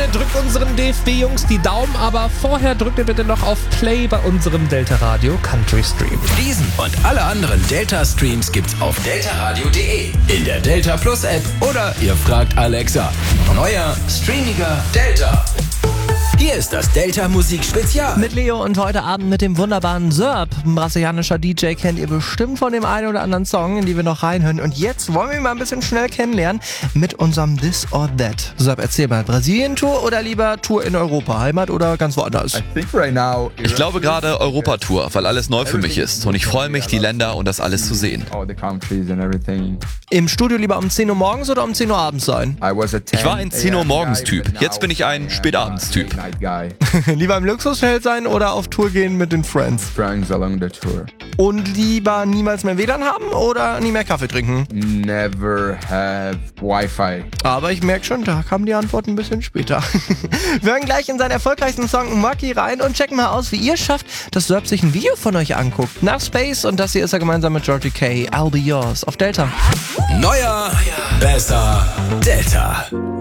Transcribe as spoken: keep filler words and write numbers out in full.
gerne, drückt unseren D F B-Jungs die Daumen, aber vorher drückt ihr bitte noch auf Play bei unserem Delta Radio Country Stream. Diesen und alle anderen Delta-Streams gibt's auf deltaradio punkt de, in der Delta Plus App oder ihr fragt Alexa. Neuer, streamiger Delta. Hier ist das Delta Musik Spezial. Mit Leo und heute Abend mit dem wunderbaren Serb. Ein brasilianischer D J kennt ihr bestimmt von dem einen oder anderen Song, in die wir noch reinhören. Und jetzt wollen wir ihn mal ein bisschen schnell kennenlernen mit unserem This or That. Serb, erzähl mal, Brasilien-Tour oder lieber Tour in Europa, Heimat oder ganz woanders? Ich glaube gerade Europatour, weil alles neu für mich ist. Und ich freue mich, die Länder und das alles zu sehen. Im Studio lieber um zehn Uhr morgens oder um zehn Uhr abends sein? Ich war ein zehn Uhr morgens Typ. Jetzt bin ich ein spätabends Typ. Lieber im Luxushotel sein oder auf Tour gehen mit den Friends? Friends along the tour. Und lieber niemals mehr W L A N haben oder nie mehr Kaffee trinken? Never have Wi-Fi. Aber ich merke schon, da kam die Antwort ein bisschen später. Wir hören gleich in seinen erfolgreichsten Song Mucky rein und checken mal aus, wie ihr es schafft, dass Serb sich ein Video von euch anguckt. Nach Space und das hier ist er gemeinsam mit Georgie K. I'll Be Yours auf Delta. Neuer, besser, Delta.